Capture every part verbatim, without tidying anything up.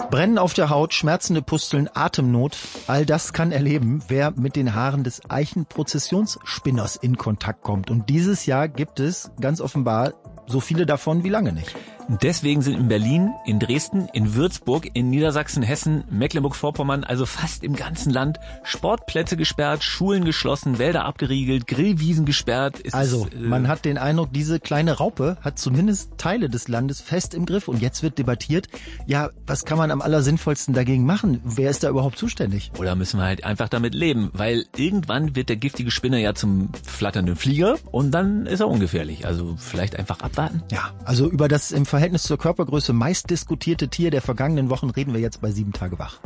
Brennen auf der Haut, schmerzende Pusteln, Atemnot, all das kann erleben, wer mit den Haaren des Eichenprozessionsspinners in Kontakt kommt. Und dieses Jahr gibt es ganz offenbar so viele davon wie lange nicht. Deswegen sind in Berlin, in Dresden, in Würzburg, in Niedersachsen, Hessen, Mecklenburg-Vorpommern, also fast im ganzen Land, Sportplätze gesperrt, Schulen geschlossen, Wälder abgeriegelt, Grillwiesen gesperrt. Es also, ist, äh, man hat den Eindruck, diese kleine Raupe hat zumindest Teile des Landes fest im Griff. Und jetzt wird debattiert, ja, was kann man am allersinnvollsten dagegen machen? Wer ist da überhaupt zuständig? Oder müssen wir halt einfach damit leben? Weil irgendwann wird der giftige Spinner ja zum flatternden Flieger und dann ist er ungefährlich. Also vielleicht einfach abwarten? Ja, also über das im Verhältnis zur Körpergröße meist diskutierte Tier der vergangenen Wochen reden wir jetzt bei sieben Tage wach.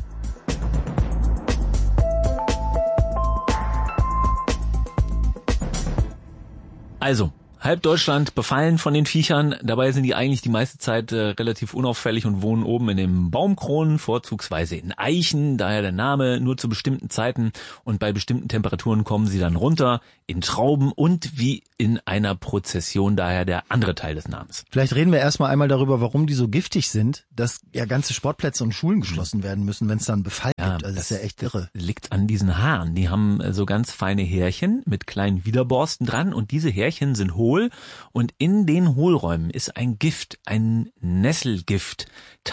Also, halb Deutschland befallen von den Viechern. Dabei sind die eigentlich die meiste Zeit äh, relativ unauffällig und wohnen oben in den Baumkronen, vorzugsweise in Eichen, daher der Name, nur zu bestimmten Zeiten. Und bei bestimmten Temperaturen kommen sie dann runter in Trauben und wie in einer Prozession, daher der andere Teil des Namens. Vielleicht reden wir erstmal einmal darüber, warum die so giftig sind, dass ja ganze Sportplätze und Schulen geschlossen werden müssen, wenn es dann Befall Ja, gibt. Also das ist ja echt irre. Liegt an diesen Haaren. Die haben so ganz feine Härchen mit kleinen Widerborsten dran und diese Härchen sind hohl und in den Hohlräumen ist ein Gift, ein Nesselgift,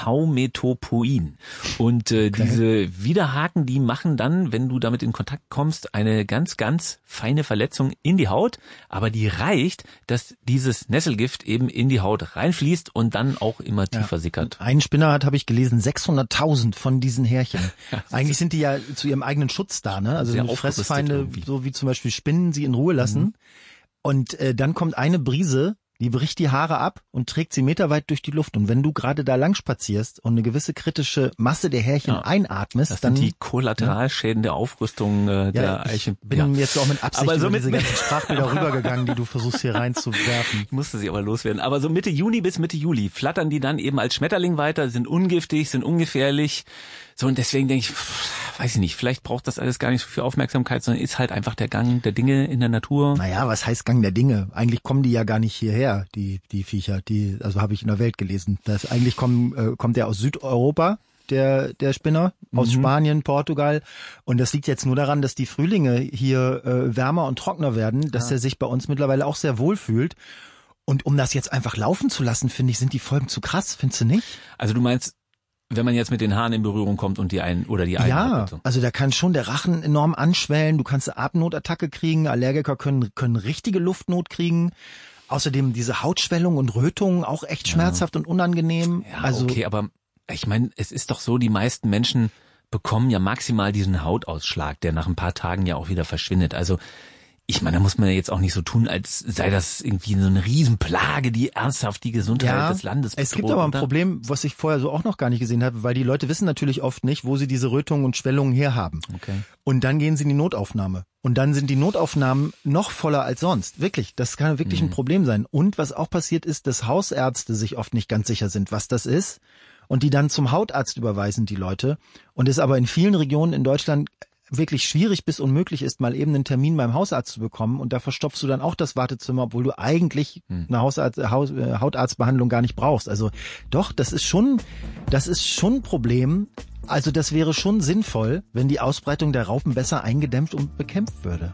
Taumetopoin. Und äh, okay. diese Widerhaken, die machen dann, wenn du damit in Kontakt kommst, eine ganz, ganz feine Verletzung in die Haut, aber die reicht, dass dieses Nesselgift eben in die Haut reinfließt und dann auch immer tiefer ja. sickert. Ein Spinner hat, habe ich gelesen, sechshunderttausend von diesen Härchen. Eigentlich sind die ja zu ihrem eigenen Schutz da, ne? Also Fressfeinde, irgendwie. So wie zum Beispiel Spinnen, sie in Ruhe lassen. Mhm. Und äh, dann kommt eine Brise, die bricht die Haare ab und trägt sie meterweit durch die Luft. Und wenn du gerade da lang spazierst und eine gewisse kritische Masse der Härchen ja. einatmest, das dann... sind die Kollateralschäden ja. der Aufrüstung äh, der ja, Eichen. Ich bin ja. jetzt auch mit Absicht aber so über mit diese ganzen Sprachbilder rübergegangen, die du versuchst hier reinzuwerfen. Ich musste sie aber loswerden. Aber so Mitte Juni bis Mitte Juli flattern die dann eben als Schmetterling weiter, sind ungiftig, sind ungefährlich. So, und deswegen denke ich, pff, weiß ich nicht, vielleicht braucht das alles gar nicht so viel Aufmerksamkeit, sondern ist halt einfach der Gang der Dinge in der Natur. Naja, was heißt Gang der Dinge? Eigentlich kommen die ja gar nicht hierher, die die Viecher, die, also habe ich in der Welt gelesen. Das eigentlich kommen, äh, kommt der aus Südeuropa, der der Spinner, aus mhm. Spanien, Portugal. Und das liegt jetzt nur daran, dass die Frühlinge hier äh, wärmer und trockener werden, dass ja. er sich bei uns mittlerweile auch sehr wohl fühlt. Und um das jetzt einfach laufen zu lassen, finde ich, sind die Folgen zu krass, findest du nicht? Also du meinst, wenn man jetzt mit den Haaren in Berührung kommt und die ein oder die Ja, also da kann schon der Rachen enorm anschwellen, du kannst eine Atemnotattacke kriegen, Allergiker können können richtige Luftnot kriegen. Außerdem diese Hautschwellung und Rötung auch echt ja. schmerzhaft und unangenehm. Ja, also okay, aber ich meine, es ist doch so, die meisten Menschen bekommen ja maximal diesen Hautausschlag, der nach ein paar Tagen ja auch wieder verschwindet. Also ich meine, da muss man ja jetzt auch nicht so tun, als sei das irgendwie so eine Riesenplage, die ernsthaft die Gesundheit ja, des Landes bedroht. Es gibt aber ein oder? Problem, was ich vorher so auch noch gar nicht gesehen habe, weil die Leute wissen natürlich oft nicht, wo sie diese Rötungen und Schwellungen herhaben. Okay. Und dann gehen sie in die Notaufnahme. Und dann sind die Notaufnahmen noch voller als sonst. Wirklich, das kann wirklich mhm. ein Problem sein. Und was auch passiert ist, dass Hausärzte sich oft nicht ganz sicher sind, was das ist. Und die dann zum Hautarzt überweisen, die Leute. Und es aber in vielen Regionen in Deutschland wirklich schwierig bis unmöglich ist, mal eben einen Termin beim Hausarzt zu bekommen und da verstopfst du dann auch das Wartezimmer, obwohl du eigentlich eine Hausarzt, Haus, Hautarztbehandlung gar nicht brauchst. Also doch, das ist schon, das ist schon ein Problem. Also das wäre schon sinnvoll, wenn die Ausbreitung der Raupen besser eingedämmt und bekämpft würde.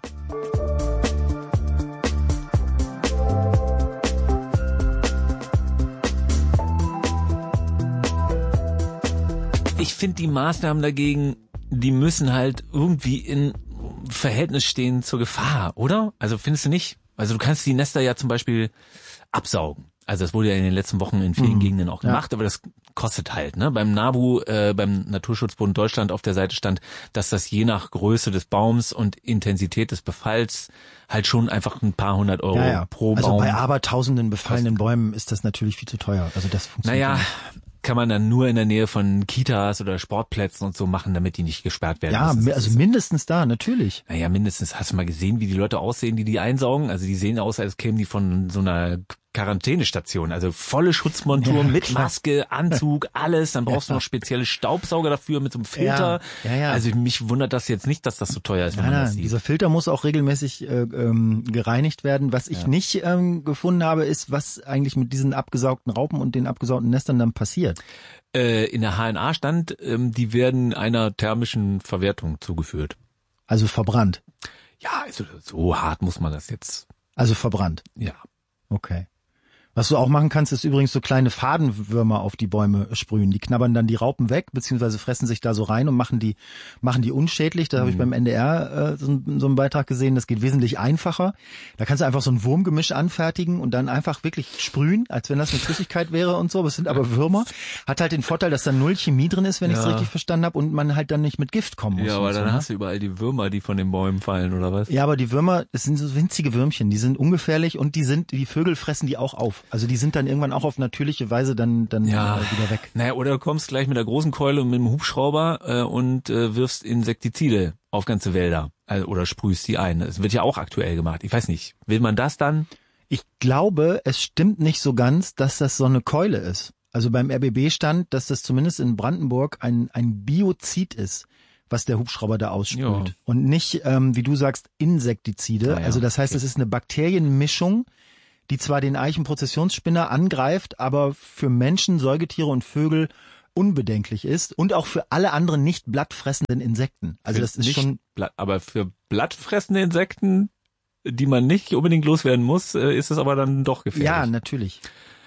Ich finde die Maßnahmen dagegen, die müssen halt irgendwie in Verhältnis stehen zur Gefahr, oder? Also findest du nicht? Also du kannst die Nester ja zum Beispiel absaugen. Also das wurde ja in den letzten Wochen in vielen mhm. Gegenden auch gemacht, ja. aber das kostet halt. Ne? Beim NABU, äh, beim Naturschutzbund Deutschland auf der Seite stand, dass das je nach Größe des Baums und Intensität des Befalls halt schon einfach ein paar hundert Euro ja, ja. pro also Baum. Also bei abertausenden befallenen Bäumen ist das natürlich viel zu teuer. Also das funktioniert naja, nicht. Kann man dann nur in der Nähe von Kitas oder Sportplätzen und so machen, damit die nicht gesperrt werden. Ja, das also mindestens da, natürlich. Naja, mindestens. Hast du mal gesehen, wie die Leute aussehen, die die einsaugen? Also die sehen aus, als kämen die von so einer Quarantänestation. Also volle Schutzmontur ja, mit klar. Maske, Anzug, alles. Dann brauchst ja. du noch spezielle Staubsauger dafür mit so einem Filter. Ja, ja, ja. Also mich wundert das jetzt nicht, dass das so teuer ist. Wenn nein, man nein, das sieht. Dieser Filter muss auch regelmäßig äh, ähm, gereinigt werden. Was ich ja. nicht ähm, gefunden habe, ist, was eigentlich mit diesen abgesaugten Raupen und den abgesaugten Nestern dann passiert. äh, in der H N A stand, ähm, die werden einer thermischen Verwertung zugeführt. Also verbrannt? Ja, also so hart muss man das jetzt. Also verbrannt? Ja. Okay. Was du auch machen kannst, ist übrigens so kleine Fadenwürmer auf die Bäume sprühen. Die knabbern dann die Raupen weg, beziehungsweise fressen sich da so rein und machen die machen die unschädlich. Da habe ich beim N D R äh, so, so einen Beitrag gesehen. Das geht wesentlich einfacher. Da kannst du einfach so ein Wurmgemisch anfertigen und dann einfach wirklich sprühen, als wenn das eine Flüssigkeit wäre und so. Das sind aber Würmer. Hat halt den Vorteil, dass da null Chemie drin ist, wenn ja. ich es richtig verstanden habe, und man halt dann nicht mit Gift kommen muss. Ja, aber so, dann ne? hast du überall die Würmer, die von den Bäumen fallen, oder was? Ja, aber die Würmer, das sind so winzige Würmchen. Die sind ungefährlich und die sind, die Vögel fressen die auch auf. Also die sind dann irgendwann auch auf natürliche Weise dann dann ja. äh, wieder weg. Naja, oder du kommst gleich mit der großen Keule und mit dem Hubschrauber äh, und äh, wirfst Insektizide auf ganze Wälder also, oder sprühst die ein. Das wird ja auch aktuell gemacht. Ich weiß nicht, will man das dann? Ich glaube, es stimmt nicht so ganz, dass das so eine Keule ist. Also beim R B B stand, dass das zumindest in Brandenburg ein ein Biozid ist, was der Hubschrauber da aussprüht. Ja. Und nicht, ähm, wie du sagst, Insektizide. Ah, ja. Also das heißt, okay. Es ist eine Bakterienmischung, die zwar den Eichenprozessionsspinner angreift, aber für Menschen, Säugetiere und Vögel unbedenklich ist und auch für alle anderen nicht blattfressenden Insekten. Also für das ist schon. Blatt, aber für blattfressende Insekten, die man nicht unbedingt loswerden muss, ist es aber dann doch gefährlich. Ja, natürlich.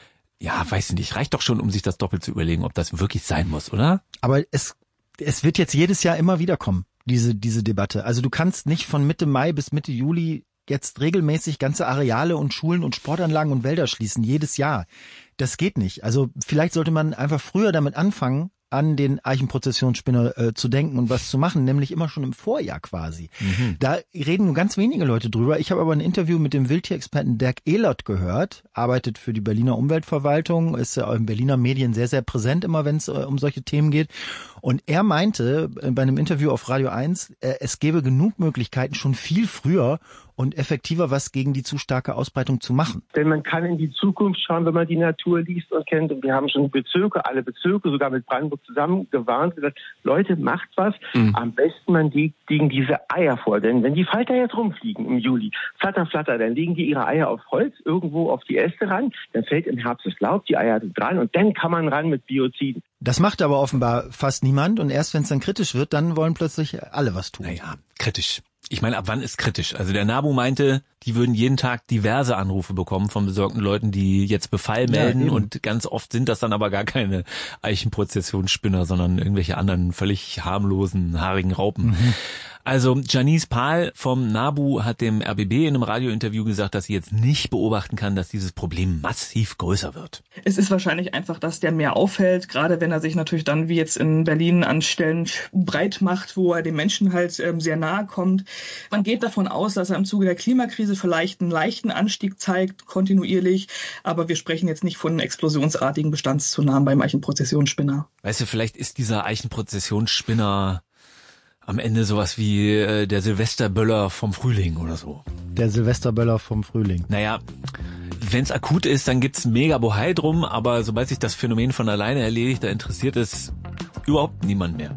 Ja, weiß nicht. Reicht doch schon, um sich das doppelt zu überlegen, ob das wirklich sein muss, oder? Aber es, es wird jetzt jedes Jahr immer wieder kommen, diese, diese Debatte. Also du kannst nicht von Mitte Mai bis Mitte Juli jetzt regelmäßig ganze Areale und Schulen und Sportanlagen und Wälder schließen, jedes Jahr. Das geht nicht. Also vielleicht sollte man einfach früher damit anfangen, an den Eichenprozessionsspinner äh, zu denken und was zu machen, nämlich immer schon im Vorjahr quasi. Mhm. Da reden nur ganz wenige Leute drüber. Ich habe aber ein Interview mit dem Wildtierexperten Dirk Ehlert gehört, arbeitet für die Berliner Umweltverwaltung, ist ja in Berliner Medien sehr, sehr präsent immer, wenn es äh, um solche Themen geht. Und er meinte äh, bei einem Interview auf Radio eins, äh, es gäbe genug Möglichkeiten, schon viel früher und effektiver was gegen die zu starke Ausbreitung zu machen. Denn man kann in die Zukunft schauen, wenn man die Natur liest und kennt. Und wir haben schon Bezirke, alle Bezirke, sogar mit Brandenburg zusammen gewarnt, gesagt, Leute, macht was. Mhm. Am besten man legt gegen diese Eier vor. Denn wenn die Falter jetzt rumfliegen im Juli, flatter, flatter, dann legen die ihre Eier auf Holz, irgendwo auf die Äste ran. Dann fällt im Herbst das Laub, die Eier sind dran und dann kann man ran mit Bioziden. Das macht aber offenbar fast niemand. Und erst wenn es dann kritisch wird, dann wollen plötzlich alle was tun. Naja, kritisch. Ich meine, ab wann ist kritisch? Also der NABU meinte, die würden jeden Tag diverse Anrufe bekommen von besorgten Leuten, die jetzt Befall melden, ja, und ganz oft sind das dann aber gar keine Eichenprozessionsspinner, sondern irgendwelche anderen völlig harmlosen, haarigen Raupen. Mhm. Also Janice Pahl vom NABU hat dem R B B in einem Radiointerview gesagt, dass sie jetzt nicht beobachten kann, dass dieses Problem massiv größer wird. Es ist wahrscheinlich einfach, dass der mehr auffällt, gerade wenn er sich natürlich dann wie jetzt in Berlin an Stellen breit macht, wo er den Menschen halt ähm, sehr nahe kommt. Man geht davon aus, dass er im Zuge der Klimakrise vielleicht einen leichten Anstieg zeigt, kontinuierlich, aber wir sprechen jetzt nicht von explosionsartigen Bestandszunahmen beim Eichenprozessionsspinner. Weißt du, vielleicht ist dieser Eichenprozessionsspinner am Ende sowas wie äh, der Silvesterböller vom Frühling oder so. Der Silvesterböller vom Frühling. Naja, wenn es akut ist, dann gibt's mega Bohai drum, aber sobald sich das Phänomen von alleine erledigt, da interessiert es überhaupt niemand mehr.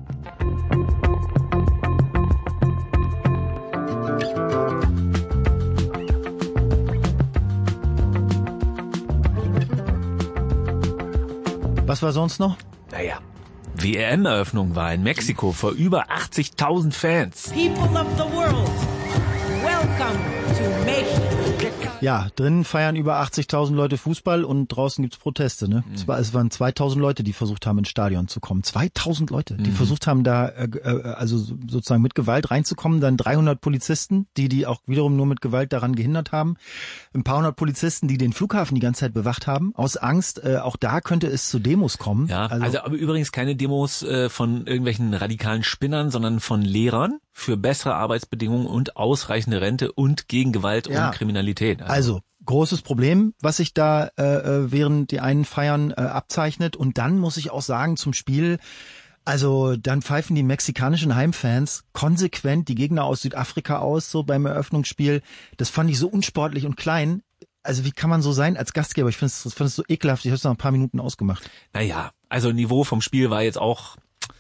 Was war sonst noch? Naja, W M Eröffnung war in Mexiko vor über achtzigtausend Fans. People of the world, welcome to Mexico. Ja, drinnen feiern über achtzigtausend Leute Fußball und draußen gibt's Proteste, ne? Mhm. Es, war, es waren zweitausend Leute, die versucht haben, ins Stadion zu kommen. zweitausend Leute, die mhm. versucht haben, da äh, also sozusagen mit Gewalt reinzukommen. Dann dreihundert Polizisten, die die auch wiederum nur mit Gewalt daran gehindert haben. Ein paar hundert Polizisten, die den Flughafen die ganze Zeit bewacht haben. Aus Angst, äh, auch da könnte es zu Demos kommen. Ja, also, also aber übrigens keine Demos äh, von irgendwelchen radikalen Spinnern, sondern von Lehrern für bessere Arbeitsbedingungen und ausreichende Rente und gegen Gewalt ja. und Kriminalität. Also, also großes Problem, was sich da äh, während die einen Feiern äh, abzeichnet. Und dann muss ich auch sagen, zum Spiel, also dann pfeifen die mexikanischen Heimfans konsequent die Gegner aus Südafrika aus, so beim Eröffnungsspiel. Das fand ich so unsportlich und klein. Also wie kann man so sein als Gastgeber? Ich finde es find so ekelhaft. Ich habe es nach ein paar Minuten ausgemacht. Naja, also Niveau vom Spiel war jetzt auch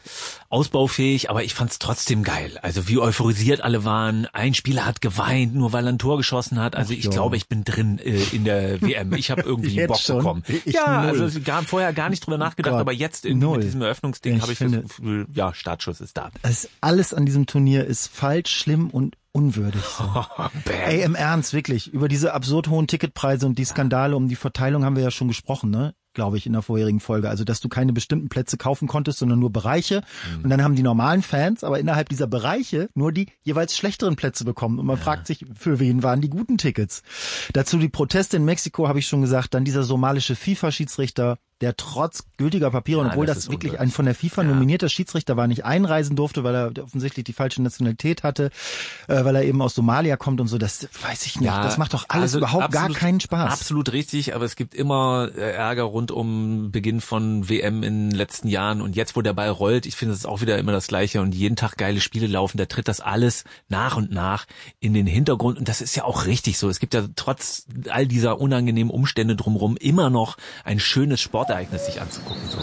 ausbaufähig, aber ich fand's trotzdem geil. Also wie euphorisiert alle waren. Ein Spieler hat geweint, nur weil er ein Tor geschossen hat. Also ich glaube, ich bin drin äh, in der W M. Ich habe irgendwie Bock schon? bekommen. Ich ja, null. also gar, vorher gar nicht drüber nachgedacht, Gott, aber jetzt in, mit diesem Eröffnungsding habe ich finde, das Gefühl, ja, Startschuss ist da. Das alles an diesem Turnier ist falsch, schlimm und unwürdig. So. Ey, im Ernst, wirklich. Über diese absurd hohen Ticketpreise und die Skandale um die Verteilung haben wir ja schon gesprochen, ne? Glaube ich, in der vorherigen Folge. Also, dass du keine bestimmten Plätze kaufen konntest, sondern nur Bereiche. Mhm. Und dann haben die normalen Fans aber innerhalb dieser Bereiche nur die jeweils schlechteren Plätze bekommen. Und man ja. fragt sich, für wen waren die guten Tickets? Dazu die Proteste in Mexiko, habe ich schon gesagt. Dann dieser somalische FIFA-Schiedsrichter, der trotz gültiger Papiere, ja, obwohl das, das wirklich ein von der FIFA ja. nominierter Schiedsrichter war, nicht einreisen durfte, weil er offensichtlich die falsche Nationalität hatte, äh, weil er eben aus Somalia kommt und so, das weiß ich nicht. Ja, das macht doch alles also überhaupt absolut, gar keinen Spaß. Absolut richtig, aber es gibt immer äh, Ärger rund um Beginn von W M in den letzten Jahren und jetzt, wo der Ball rollt, ich finde, es ist auch wieder immer das Gleiche und jeden Tag geile Spiele laufen, da tritt das alles nach und nach in den Hintergrund und das ist ja auch richtig so. Es gibt ja trotz all dieser unangenehmen Umstände drumherum immer noch ein schönes Sport Ereignis sich anzugucken. So.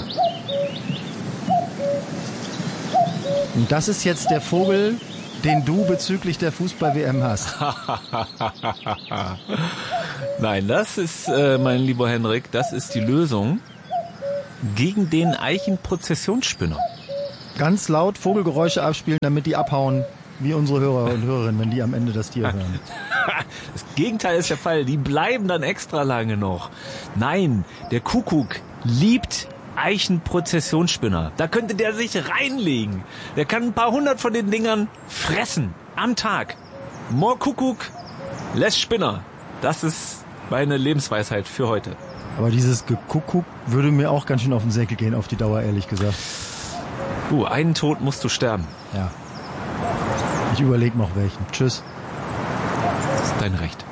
Und das ist jetzt der Vogel, den du bezüglich der Fußball-W M hast. Nein, das ist, äh, mein lieber Henrik, das ist die Lösung gegen den Eichenprozessionsspinner. Ganz laut Vogelgeräusche abspielen, damit die abhauen, wie unsere Hörer und Hörerinnen, wenn die am Ende das Tier hören. Das Gegenteil ist der Fall. Die bleiben dann extra lange noch. Nein, der Kuckuck liebt Eichenprozessionsspinner. Da könnte der sich reinlegen. Der kann ein paar hundert von den Dingern fressen. Am Tag. More Kuckuck, less Spinner. Das ist meine Lebensweisheit für heute. Aber dieses Gekuckuck würde mir auch ganz schön auf den Säckel gehen, auf die Dauer, ehrlich gesagt. Du, einen Tod musst du sterben. Ja. Ich überlege noch welchen. Tschüss. Das ist dein Recht.